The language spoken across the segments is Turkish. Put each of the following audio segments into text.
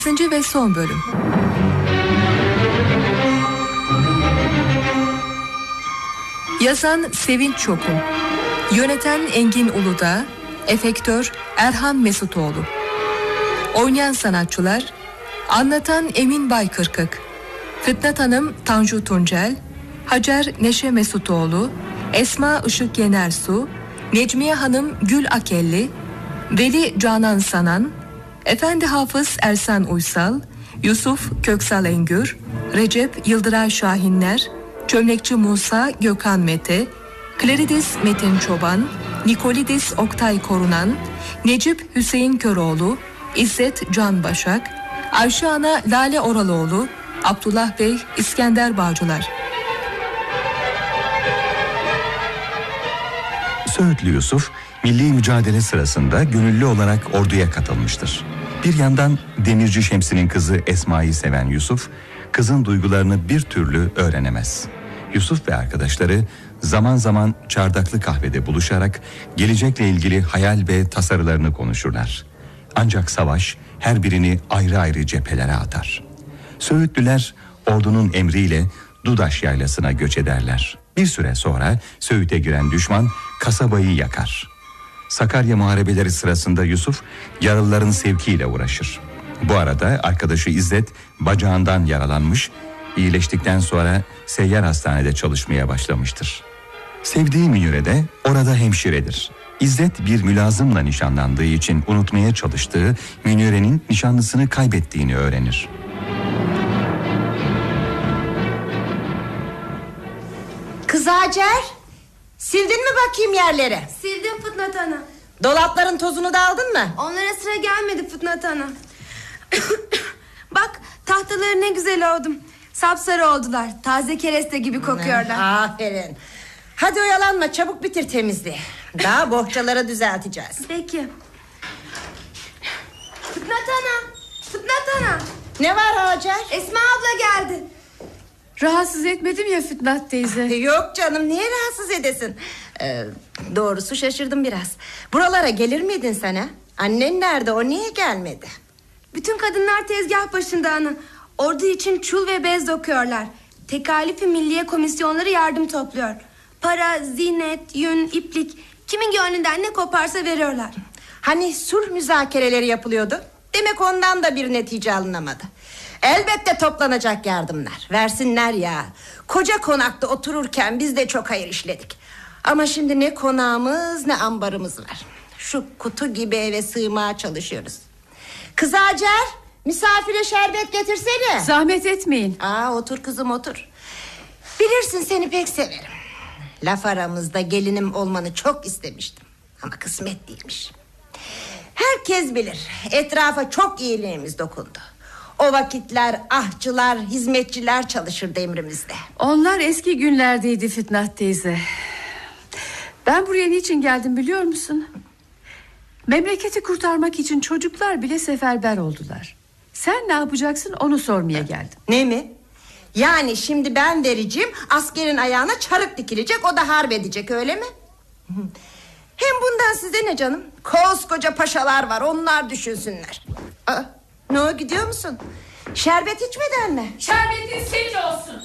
Ve son bölüm. Yazan Sevinç Çokun, yöneten Engin Uludağ, efektör Erhan Mesutoğlu. Oynayan sanatçılar: anlatan Emin Baykırkık, Fitnat Hanım Tanju Tuncel, Hacer Neşe Mesutoğlu, Esma Işık Yenersu, Necmiye Hanım Gül Akelli, Veli Canan Sanan, Efendi Hafız Ersan Uysal, Yusuf Köksal Engür, Recep Yıldıray Şahinler, Çömlekçi Musa Gökhan Mete, Kleridis Metin Çoban, Nikolidis Oktay Korunan, Necip Hüseyin Köroğlu, İzzet Can Başak, Ayşe Ana Lale Oraloğlu, Abdullah Bey İskender Bağcılar. Söğütlü Yusuf, milli mücadele sırasında gönüllü olarak orduya katılmıştır. Bir yandan demirci Şemsi'nin kızı Esma'yı seven Yusuf, kızın duygularını bir türlü öğrenemez. Yusuf ve arkadaşları zaman zaman çardaklı kahvede buluşarak gelecekle ilgili hayal ve tasarılarını konuşurlar. Ancak savaş her birini ayrı ayrı cephelere atar. Söğütlüler ordunun emriyle Dudaş yaylasına göç ederler. Bir süre sonra Söğüt'e giren düşman kasabayı yakar. Sakarya muharebeleri sırasında Yusuf yaralıların sevkiyle uğraşır. Bu arada arkadaşı İzzet bacağından yaralanmış, iyileştikten sonra seyyar hastanede çalışmaya başlamıştır. Sevdiği Münire de orada hemşiredir. İzzet bir mülazımla nişanlandığı için unutmaya çalıştığı Münire'nin nişanlısını kaybettiğini öğrenir. Kız Hacer, sildin mi bakayım yerleri? Sildim Fitnat Ana. Dolapların tozunu da aldın mı? Onlara sıra gelmedi Fitnat Ana. Bak, tahtaları ne güzel oldum. Sapsarı oldular. Taze kereste gibi kokuyorlar. Aferin. Hadi oyalanma, çabuk bitir temizliği. Daha bohçaları düzelteceğiz. Peki. Fitnat Ana, Fitnat Ana. Ne var Hacer? Esma abla geldi. Rahatsız etmedim ya Fitnat teyze. Yok canım, niye rahatsız edesin? Doğrusu şaşırdım biraz. Buralara gelir miydin sen ha? Annen nerede, o niye gelmedi? Bütün kadınlar tezgah başında ana. Ordu için çul ve bez dokuyorlar. Tekalifi Milliye Komisyonları yardım topluyor. Para, zinet, yün, iplik, kimin gönlünden ne koparsa veriyorlar. Hani sulh müzakereleri yapılıyordu? Demek ondan da bir netice alınamadı. Elbette toplanacak yardımlar. Versinler ya. Koca konakta otururken biz de çok hayır işledik. Ama şimdi ne konağımız ne ambarımız var. Şu kutu gibi eve sığmaya çalışıyoruz. Kız Hacer, misafire şerbet getirsene. Zahmet etmeyin. Otur kızım, otur. Bilirsin, seni pek severim. Laf aramızda gelinim olmanı çok istemiştim. Ama kısmet değilmiş. Herkes bilir, etrafa çok iyiliğimiz dokundu. O vakitler ahçılar, hizmetçiler çalışırdı emrimizde. Onlar eski günlerdeydi Fitnat teyze. Ben buraya niçin geldim biliyor musun? Memleketi kurtarmak için çocuklar bile seferber oldular. Sen ne yapacaksın onu sormaya geldim. Ne mi? Yani şimdi ben vereceğim, askerin ayağına çarık dikilecek, o da harp edecek, öyle mi? Hem bundan size ne canım? Koskoca paşalar var, onlar düşünsünler. Ne o, gidiyor musun? Şerbet içmeden mi? Şerbetin senin olsun.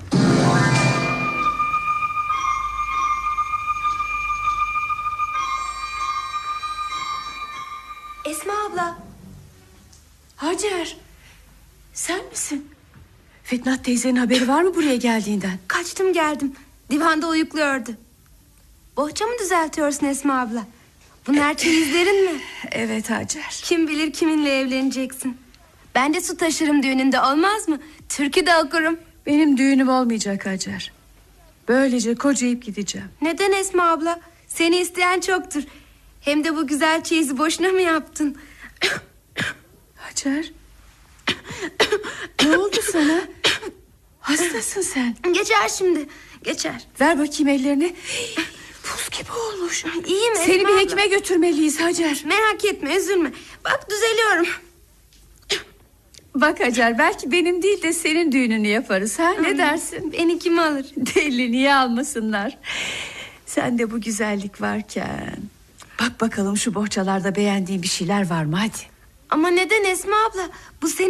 Esma abla. Hacer, sen misin? Fitnat teyzenin haberi var mı buraya geldiğinden? Kaçtım geldim. Divanda uyukluyordu. Bohça mı düzeltiyorsun Esma abla? Bunlar çeyizlerin mi? Evet Hacer. Kim bilir kiminle evleneceksin. Ben de su taşırım düğününde, olmaz mı? Türkü de okurum. Benim düğünüm olmayacak Hacer. Böylece kocayıp gideceğim. Neden Esma abla? Seni isteyen çoktur. Hem de bu güzel çeyizi boşuna mı yaptın? Hacer. Ne oldu sana? Hastasın sen. Geçer şimdi, geçer. Ver bakayım ellerini. Buz gibi olmuş. İyiyim Seni Esma bir abla. hekime götürmeliyiz Hacer. Merak etme, üzülme. Bak düzeliyorum. Bak Hacer, belki benim değil de senin düğününü yaparız ha, ne dersin? Beni kim alır? Deli, niye almasınlar? Sen de bu güzellik varken. Bak bakalım şu bohçalarda beğendiğin bir şeyler var mı, hadi. Ama neden Esma abla? Bu senin